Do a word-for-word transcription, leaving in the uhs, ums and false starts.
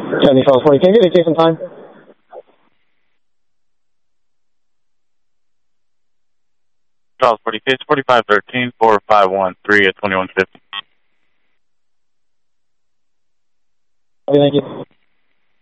Johnny Charles forty, can you get a Jason time? Charles forty, case forty-five thirteen, four five one three at twenty-one fifty. Okay, thank you.